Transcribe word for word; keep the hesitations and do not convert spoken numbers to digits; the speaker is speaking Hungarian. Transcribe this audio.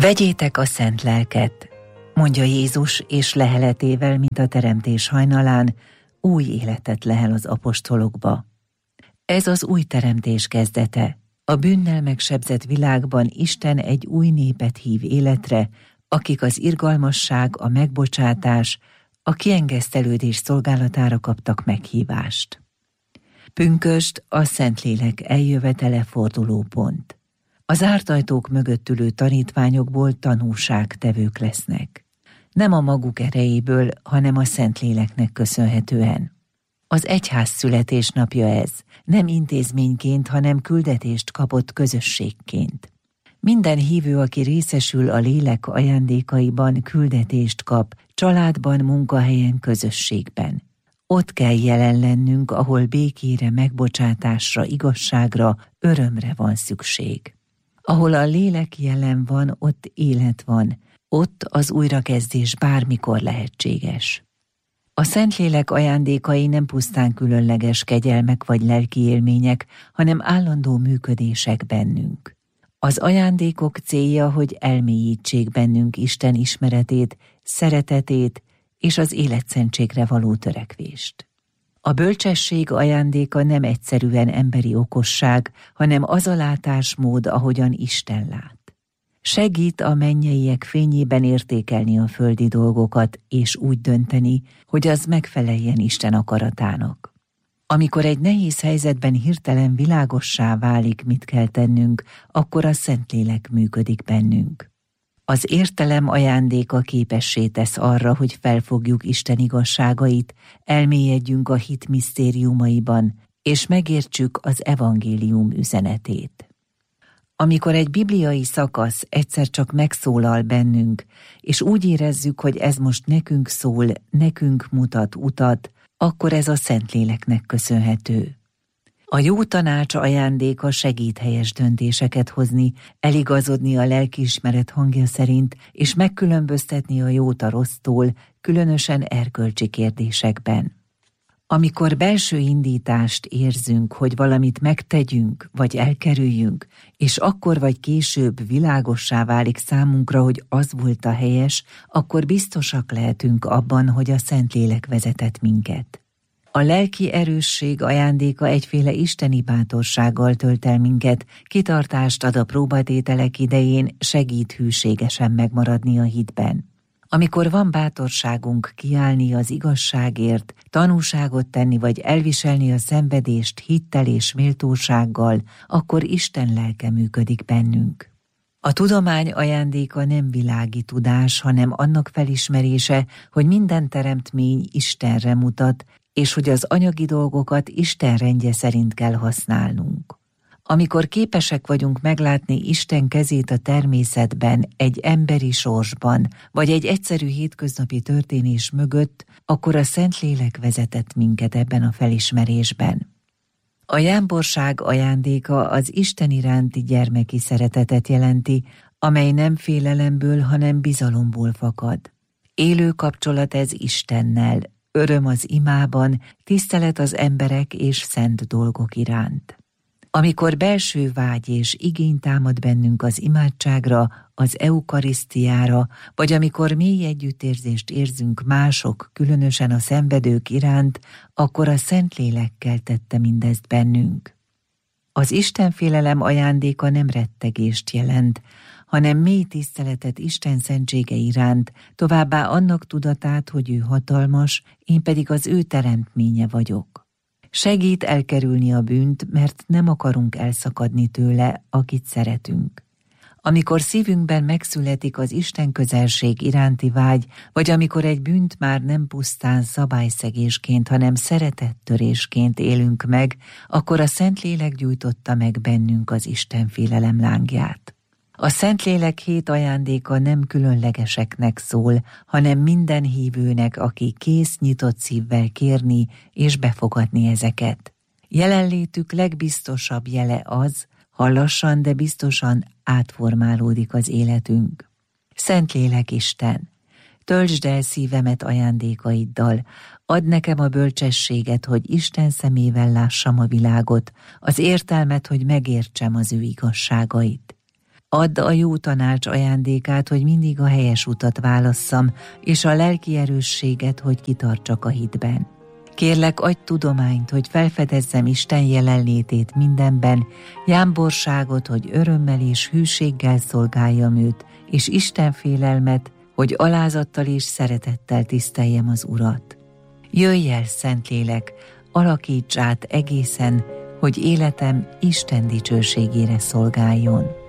Vegyétek a szent lelket, mondja Jézus, és leheletével, mint a teremtés hajnalán, új életet lehel az apostolokba. Ez az új teremtés kezdete. A bűnnel megsebzett világban Isten egy új népet hív életre, akik az irgalmasság, a megbocsátás, a kiengesztelődés szolgálatára kaptak meghívást. Pünkösd a Szentlélek eljövetele fordulópont. A zárt ajtók mögött ülő tanítványokból tanúságtevők lesznek. Nem a maguk erejéből, hanem a Szentléleknek köszönhetően. Az egyház születésnapja ez, nem intézményként, hanem küldetést kapott közösségként. Minden hívő, aki részesül a lélek ajándékaiban, küldetést kap, családban, munkahelyen, közösségben. Ott kell jelen lennünk, ahol békére, megbocsátásra, igazságra, örömre van szükség. Ahol a lélek jelen van, ott élet van, ott az újrakezdés bármikor lehetséges. A Szentlélek ajándékai nem pusztán különleges kegyelmek vagy lelki élmények, hanem állandó működések bennünk. Az ajándékok célja, hogy elmélyítsék bennünk Isten ismeretét, szeretetét és az életszentségre való törekvést. A bölcsesség ajándéka nem egyszerűen emberi okosság, hanem az a látásmód, ahogyan Isten lát. Segít a mennyeiek fényében értékelni a földi dolgokat, és úgy dönteni, hogy az megfeleljen Isten akaratának. Amikor egy nehéz helyzetben hirtelen világossá válik, mit kell tennünk, akkor a Szentlélek működik bennünk. Az értelem ajándéka képessé tesz arra, hogy felfogjuk Isten igazságait, elmélyedjünk a hit misztériumaiban, és megértsük az evangélium üzenetét. Amikor egy bibliai szakasz egyszer csak megszólal bennünk, és úgy érezzük, hogy ez most nekünk szól, nekünk mutat utat, akkor ez a Szentléleknek köszönhető. A jó tanács ajándéka segít helyes döntéseket hozni, eligazodni a lelkiismeret hangja szerint, és megkülönböztetni a jót a rossztól, különösen erkölcsi kérdésekben. Amikor belső indítást érzünk, hogy valamit megtegyünk, vagy elkerüljünk, és akkor vagy később világossá válik számunkra, hogy az volt a helyes, akkor biztosak lehetünk abban, hogy a Szentlélek vezetett minket. A lelki erősség ajándéka egyféle isteni bátorsággal tölt el minket, kitartást ad a próbatételek idején, segít hűségesen megmaradni a hitben. Amikor van bátorságunk kiállni az igazságért, tanúságot tenni vagy elviselni a szenvedést hittel és méltósággal, akkor Isten lelke működik bennünk. A tudomány ajándéka nem világi tudás, hanem annak felismerése, hogy minden teremtmény Istenre mutat, és hogy az anyagi dolgokat Isten rendje szerint kell használnunk. Amikor képesek vagyunk meglátni Isten kezét a természetben, egy emberi sorsban, vagy egy egyszerű hétköznapi történés mögött, akkor a Szentlélek vezetett minket ebben a felismerésben. A jámborság ajándéka az Isten iránti gyermeki szeretetet jelenti, amely nem félelemből, hanem bizalomból fakad. Élő kapcsolat ez Istennel, öröm az imában, tisztelet az emberek és szent dolgok iránt. Amikor belső vágy és igény támad bennünk az imádságra, az eukarisztiára, vagy amikor mély együttérzést érzünk mások, különösen a szenvedők iránt, akkor a Szentlélek keltette mindezt bennünk. Az istenfélelem ajándéka nem rettegést jelent, hanem mély tiszteletet Isten szentsége iránt, továbbá annak tudatát, hogy ő hatalmas, én pedig az ő teremtménye vagyok. Segít elkerülni a bűnt, mert nem akarunk elszakadni tőle, akit szeretünk. Amikor szívünkben megszületik az Isten közelség iránti vágy, vagy amikor egy bűnt már nem pusztán szabályszegésként, hanem szeretettörésként élünk meg, akkor a Szentlélek gyújtotta meg bennünk az Istenfélelem lángját. A Szentlélek hét ajándéka nem különlegeseknek szól, hanem minden hívőnek, aki kész nyitott szívvel kérni és befogadni ezeket. Jelenlétük legbiztosabb jele az, ha lassan, de biztosan átformálódik az életünk. Szentlélek Isten, töltsd el szívemet ajándékaiddal, add nekem a bölcsességet, hogy Isten szemével lássam a világot, az értelmet, hogy megértsem az ő igazságait. Add a jó tanács ajándékát, hogy mindig a helyes utat válasszam, és a lelki erősséget, hogy kitartsak a hitben. Kérlek, adj tudományt, hogy felfedezzem Isten jelenlétét mindenben, jámborságot, hogy örömmel és hűséggel szolgáljam őt, és Isten félelmet, hogy alázattal és szeretettel tiszteljem az Urat. Jöjj el, Szentlélek, alakíts át egészen, hogy életem Isten dicsőségére szolgáljon.